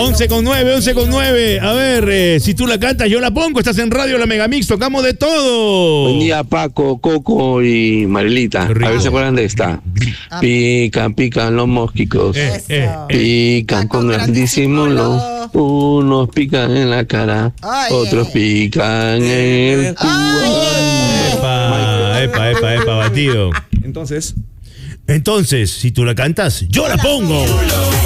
11:09. A ver, si tú la cantas, yo la pongo. Estás en Radio La Megamix, tocamos de todo. Buen día, Paco, Coco y Marilita. A ver si se acuerdan de esta. Pican los mosquitos. Pican con gran disimulo. Unos pican en la cara, otros pican en el culo. Epa, batido. Entonces, si tú la cantas, yo la pongo.